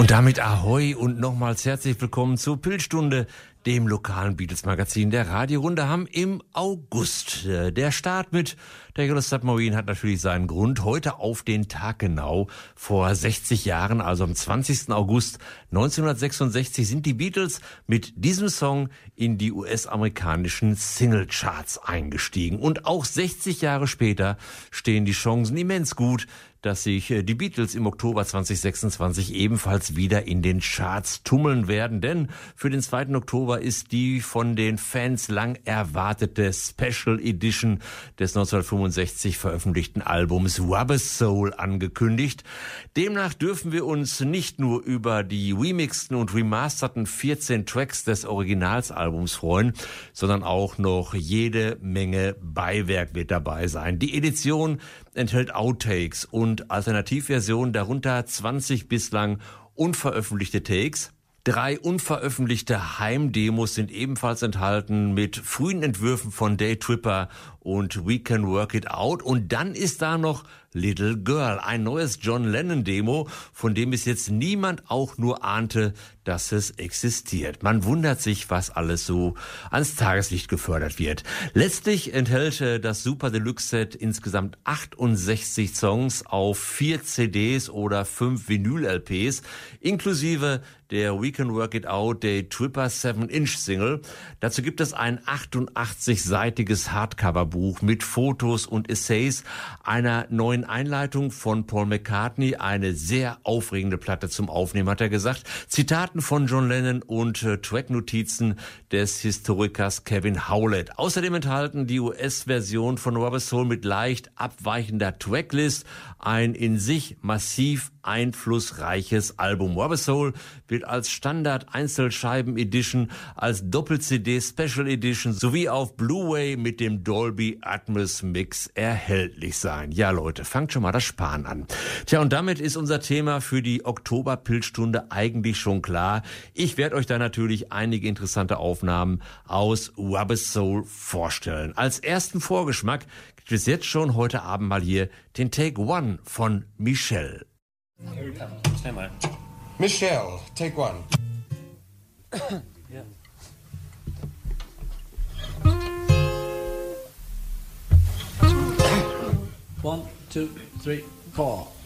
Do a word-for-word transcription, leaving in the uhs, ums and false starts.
Und damit Ahoi und nochmals herzlich willkommen zur Pilzstunde, dem lokalen Beatles-Magazin der Radiorunde Hamm im August. Der Start mit der Yellow Submarine hat natürlich seinen Grund. Heute auf den Tag genau vor sechzig Jahren, also am zwanzigsten August neunzehnhundertsechsundsechzig, sind die Beatles mit diesem Song in die U S-amerikanischen Singlecharts eingestiegen. Und auch sechzig Jahre später stehen die Chancen immens gut, dass sich die Beatles im Oktober zweitausendsechsundzwanzig ebenfalls wieder in den Charts tummeln werden. Denn für den zweiten Oktober ist die von den Fans lang erwartete Special Edition des neunzehnhundertfünfundsechzig veröffentlichten Albums Rubber Soul angekündigt. Demnach dürfen wir uns nicht nur über die remixten und remasterten vierzehn Tracks des Originalsalbums freuen, sondern auch noch jede Menge Beiwerk wird dabei sein. Die Edition enthält Outtakes und Alternativversionen, darunter zwanzig bislang unveröffentlichte Takes. Drei unveröffentlichte Heimdemos sind ebenfalls enthalten mit frühen Entwürfen von Day Tripper und We Can Work It Out. Und dann ist da noch Little Girl, ein neues John Lennon-Demo, von dem bis jetzt niemand auch nur ahnte, dass es existiert. Man wundert sich, was alles so ans Tageslicht gefördert wird. Letztlich enthält das Super Deluxe-Set insgesamt achtundsechzig Songs auf vier C Ds oder fünf Vinyl-L Ps, inklusive der We Can Work It Out, der Tripper seven Inch Single. Dazu gibt es ein achtundachtzig-seitiges Hardcover-Buch mit Fotos und Essays, einer neuen Einleitung von Paul McCartney, eine sehr aufregende Platte zum Aufnehmen, hat er gesagt, Zitaten von John Lennon und äh, Tracknotizen des Historikers Kevin Howlett. Außerdem enthalten die U S-Version von Rubber Soul mit leicht abweichender Tracklist ein in sich massiv einflussreiches Album. Rubber Soul wird als Standard-Einzelscheiben-Edition, als Doppel-C D-Special Edition sowie auf Blu-ray mit dem Dolby Atmos Mix erhältlich sein. Ja, Leute, fangt schon mal das Sparen an. Tja, und damit ist unser Thema für die Oktober-Pilzstunde eigentlich schon klar. Ich werde euch da natürlich einige interessante Aufnahmen aus Rubber Soul vorstellen. Als ersten Vorgeschmack gibt es jetzt schon heute Abend mal hier den Take One von Michelle. Michelle, take one. Yeah. One, two, three, four.